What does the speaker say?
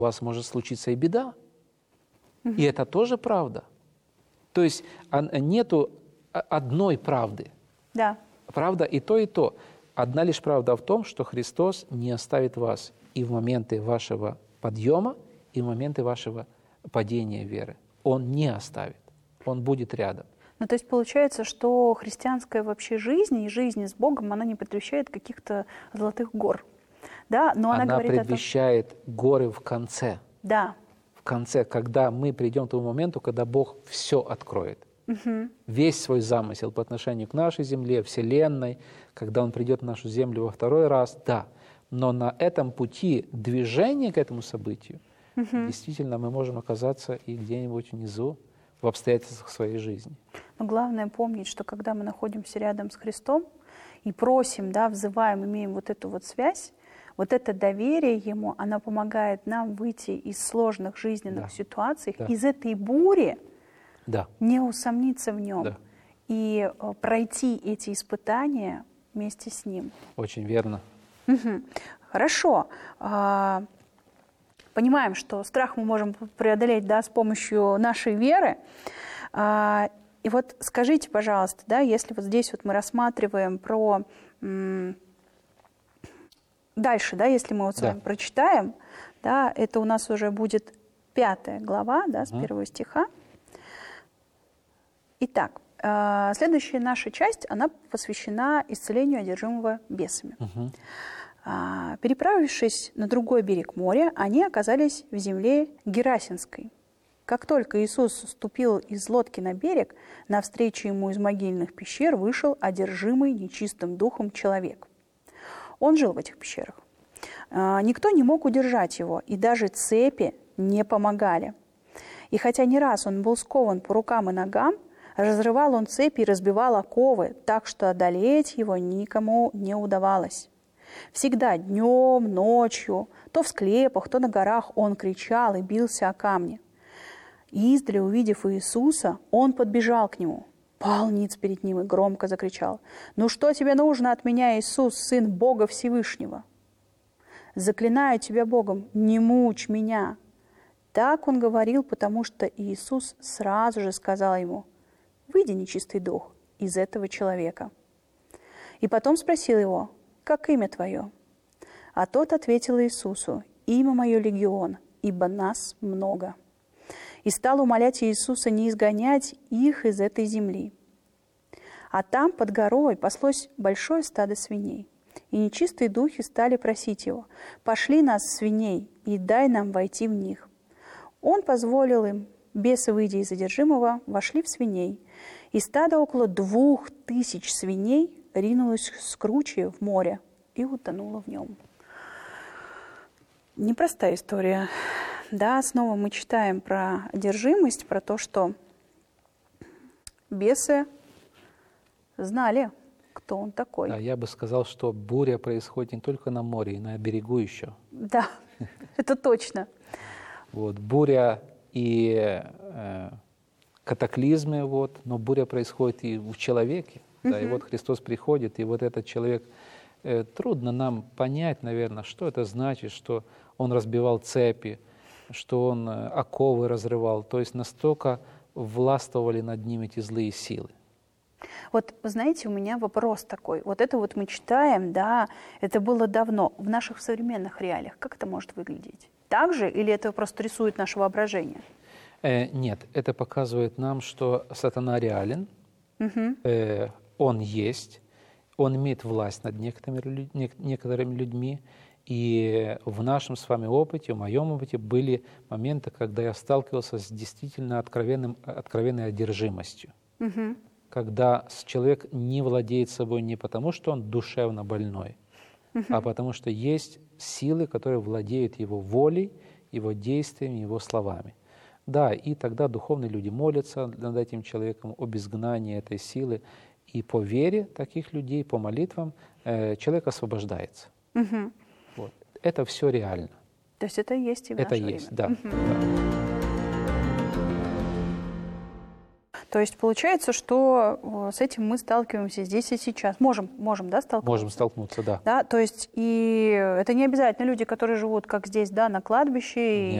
у вас может случиться и беда. И это тоже правда. То есть нету одной правды. Да. Правда и то, и то. Одна лишь правда в том, что Христос не оставит вас и в моменты вашего подъема, и в моменты вашего падения веры. Он не оставит. Он будет рядом. Ну, то есть получается, что христианская вообще жизнь и жизнь с Богом, она не предвещает каких-то золотых гор. Да? Но она говорит предвещает горы в конце. Да. В конце, когда мы придем к тому моменту, когда Бог все откроет. Весь свой замысел по отношению к нашей земле, Вселенной, когда Он придет в нашу землю во второй раз, да. Но на этом пути движения к этому событию действительно мы можем оказаться и где-нибудь внизу, в обстоятельствах своей жизни. Но главное помнить, что когда мы находимся рядом с Христом и просим, да, взываем, имеем вот эту вот связь, вот это доверие Ему, оно помогает нам выйти из сложных жизненных ситуаций, из этой бури, не усомниться в Нем и пройти эти испытания вместе с Ним. Очень верно. Хорошо. Понимаем, что страх мы можем преодолеть, да, с помощью нашей веры. И вот скажите, пожалуйста, да, если вот здесь вот мы рассматриваем про... Дальше, да, если мы вот с вами прочитаем, да, это у нас уже будет 5 глава, да, с 1 стиха. Итак, следующая наша часть, она посвящена исцелению одержимого бесами. Переправившись на другой берег моря, они оказались в земле Герасинской. Как только Иисус ступил из лодки на берег, навстречу ему из могильных пещер вышел одержимый нечистым духом человек. Он жил в этих пещерах. Никто не мог удержать его, и даже цепи не помогали. И хотя не раз он был скован по рукам и ногам, разрывал он цепи и разбивал оковы, так что одолеть его никому не удавалось. Всегда днем, ночью, то в склепах, то на горах он кричал и бился о камни. И издали, увидев Иисуса, он подбежал к нему, пал ниц перед ним и громко закричал: «Ну что тебе нужно от меня, Иисус, Сын Бога Всевышнего? Заклинаю тебя Богом, не мучь меня». Так он говорил, потому что Иисус сразу же сказал ему: «Выйди, нечистый дух, из этого человека». И потом спросил его: «Как имя твое?» А тот ответил Иисусу: «Имя мое Легион, ибо нас много». И стал умолять Иисуса не изгонять их из этой земли. А там, под горой, паслось большое стадо свиней. И нечистые духи стали просить его: «Пошли нас, свиней, и дай нам войти в них». Он позволил им. Бесы, выйдя из одержимого, вошли в свиней. И стадо около 2000 свиней ринулось с кручи в море и утонуло в нем. Непростая история. Да, снова мы читаем про одержимость, про то, что бесы знали, кто он такой. Да, я бы сказал, что буря происходит не только на море, и на берегу еще. Да, это точно. Вот, буря и катаклизмы, вот, но буря происходит и в человеке. Да, и вот Христос приходит, и вот этот человек, трудно нам понять, наверное, что это значит, что он разбивал цепи, что он оковы разрывал, то есть настолько властвовали над ним эти злые силы. Вот, вы знаете, у меня вопрос такой. Вот это вот мы читаем, да, это было давно. В наших современных реалиях как это может выглядеть? Так же или это просто рисует наше воображение? Нет, это показывает нам, что сатана реален, он есть, он имеет власть над некоторыми людьми. И в нашем с вами опыте, в моем опыте были моменты, когда я сталкивался с действительно откровенной одержимостью. Когда человек не владеет собой не потому, что он душевно больной, а потому что есть силы, которые владеют его волей, его действиями, его словами. Да, и тогда духовные люди молятся над этим человеком об изгнании этой силы. И по вере таких людей, по молитвам, человек освобождается. Вот. Это все реально. То есть это есть и в наше время. Это есть, да. То есть получается, что с этим мы сталкиваемся здесь и сейчас. Можем, да, столкнуться? Можем столкнуться, да. Да, то есть и это не обязательно люди, которые живут, как здесь, да, на кладбище